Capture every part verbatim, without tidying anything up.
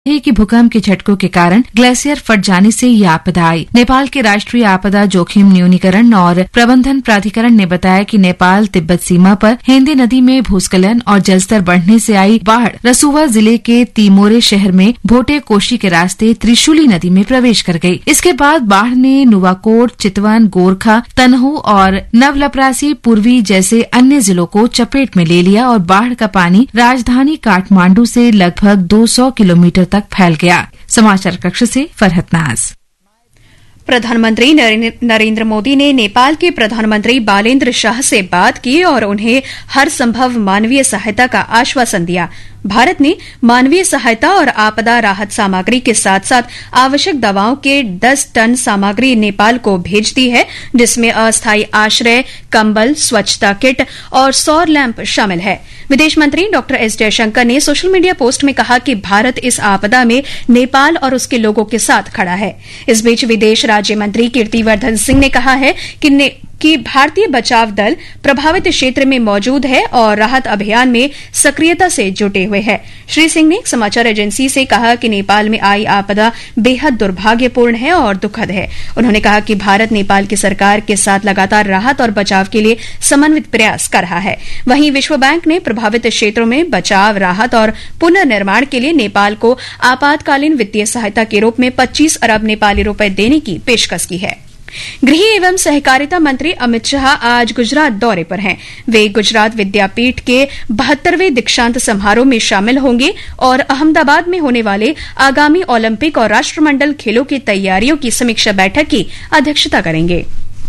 है कि भूकंप के झटकों के कारण ग्लेशियर फट जाने से ये आपदा आई। नेपाल के राष्ट्रीय आपदा जोखिम न्यूनीकरण और प्रबंधन प्राधिकरण ने बताया कि नेपाल तिब्बत सीमा पर हिंदी नदी में भूस्खलन और जलस्तर बढ़ने से आई बाढ़ रसुवा जिले के तीमोरे शहर में भोटे कोशी के रास्ते त्रिशूली नदी में प्रवेश कर गई। इसके बाद बाढ़ ने नुवाकोट, चितवन, गोरखा, तनहू और नवलपरासी पूर्वी जैसे अन्य जिलों को चपेट में ले लिया और बाढ़ का पानी राजधानी काठमांडू से लगभग दो सौ किलोमीटर तक फैल गया। समाचार कक्ष से फरहत नाज। प्रधानमंत्री नरेंद्र मोदी ने नेपाल के प्रधानमंत्री बालेन्द्र शाह से बात की और उन्हें हर संभव मानवीय सहायता का आश्वासन दिया। भारत ने मानवीय सहायता और आपदा राहत सामग्री के साथ साथ आवश्यक दवाओं के दस टन सामग्री नेपाल को भेज दी है, जिसमें अस्थायी आश्रय, कंबल, स्वच्छता किट और सौर लैंप शामिल है। विदेश मंत्री डॉ एस जयशंकर ने सोशल मीडिया पोस्ट में कहा कि भारत इस आपदा में नेपाल और उसके लोगों के साथ खड़ा है। इस बीच विदेश राज्य मंत्री कीर्तिवर्धन सिंह ने कहा है कि कि भारतीय बचाव दल प्रभावित क्षेत्र में मौजूद है और राहत अभियान में सक्रियता से जुटे हुए हैं। श्री सिंह ने एक समाचार एजेंसी से कहा कि नेपाल में आई आपदा बेहद दुर्भाग्यपूर्ण है और दुखद है। उन्होंने कहा कि भारत नेपाल की सरकार के साथ लगातार राहत और बचाव के लिए समन्वित प्रयास कर रहा है। वहीं विश्व बैंक ने प्रभावित क्षेत्रों में बचाव, राहत और पुनर्निर्माण के लिए नेपाल को आपातकालीन वित्तीय सहायता के रूप में पच्चीस अरब नेपाली रुपए देने की पेशकश की है। गृह एवं सहकारिता मंत्री अमित शाह आज गुजरात दौरे पर हैं। वे गुजरात विद्यापीठ के बहत्तरवें दीक्षांत समारोह में शामिल होंगे और अहमदाबाद में होने वाले आगामी ओलंपिक और राष्ट्रमंडल खेलों की तैयारियों की समीक्षा बैठक की अध्यक्षता करेंगे।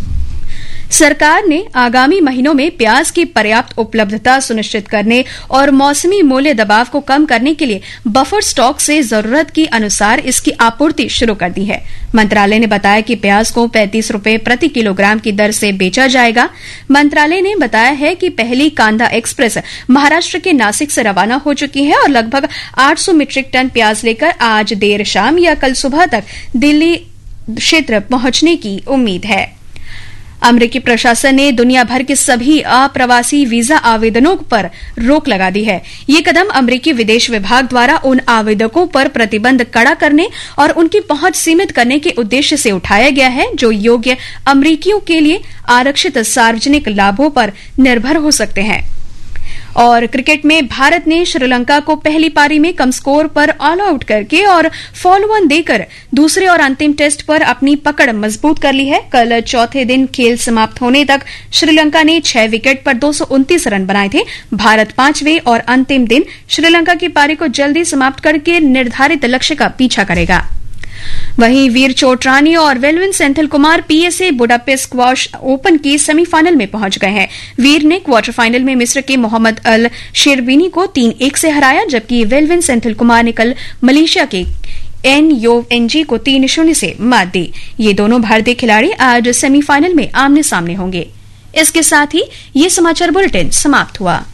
सरकार ने आगामी महीनों में प्याज की पर्याप्त उपलब्धता सुनिश्चित करने और मौसमी मूल्य दबाव को कम करने के लिए बफर स्टॉक से जरूरत के अनुसार इसकी आपूर्ति शुरू कर दी है। मंत्रालय ने बताया कि प्याज को पैंतीस रुपए प्रति किलोग्राम की दर से बेचा जाएगा। मंत्रालय ने बताया है कि पहली कांदा एक्सप्रेस महाराष्ट्र के नासिक से रवाना हो चुकी है और लगभग आठ सौ मीट्रिक टन प्याज लेकर आज देर शाम या कल सुबह तक दिल्ली क्षेत्र पहुंचने की उम्मीद है। अमेरिकी प्रशासन ने दुनिया भर के सभी अप्रवासी वीजा आवेदनों पर रोक लगा दी है। ये कदम अमेरिकी विदेश विभाग द्वारा उन आवेदकों पर प्रतिबंध कड़ा करने और उनकी पहुंच सीमित करने के उद्देश्य से उठाया गया है, जो योग्य अमेरिकियों के लिए आरक्षित सार्वजनिक लाभों पर निर्भर हो सकते हैं। और क्रिकेट में भारत ने श्रीलंका को पहली पारी में कम स्कोर पर ऑल आउट करके और फॉलो वन देकर दूसरे और अंतिम टेस्ट पर अपनी पकड़ मजबूत कर ली है। कल चौथे दिन खेल समाप्त होने तक श्रीलंका ने छह विकेट पर दो सौ उनतीस रन बनाए थे। भारत पांचवें और अंतिम दिन श्रीलंका की पारी को जल्दी समाप्त करके निर्धारित लक्ष्य का पीछा करेगा। वहीं वीर चोटरानी और वेलविन Senthil Kumar PSA Budapest squash open की सेमीफाइनल में पहुंच गए हैं। वीर ने क्वार्टर फाइनल में मिस्र के मोहम्मद अल शेरबिनी को तीन एक से हराया, जबकि वेलविन सेंथिल कुमार ने कल मलेशिया के एन यो एनजी को तीन शून्य से मात दी। ये दोनों भारतीय खिलाड़ी आज सेमीफाइनल में आमने सामने होंगे। इसके साथ ही ये समाचार बुलेटिन समाप्त हुआ।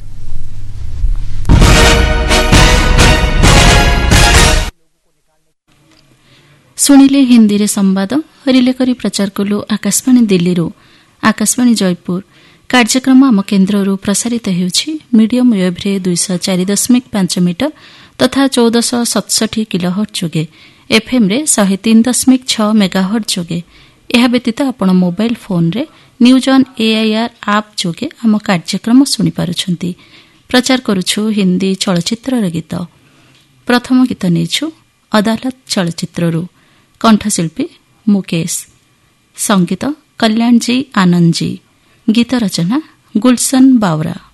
शुणिले हिंदी रे संवाद रिले करी प्रचार कलु आकाशवाणी दिल्ली रो आकाशवाणी जयपुर कार्यक्रम आम केन्द्र प्रसारित होउछि मीडियम वेव रे दो सौ चार दशमिक पांच मीटर तथा चौदह सौ सतसठी किलोहर्ट्ज जोगे एफएम रे एक सौ तीन दशमिक छह मेगाहर्ट्ज जोगे। यह व्यतीत आपण मोबाइल फोन रे न्यूज ऑन एआईआर आप जोगे आम कार्यक्रम सुनि पारुछंती। प्रचार करूछु हिंदी चलचित्र गीत। प्रथम गीत नेछु अदालत चलचित्र रो कंठशिल्पी मुकेश, संगीत कल्याण जी आनंद जी, गीत रचना गुलशन बावरा।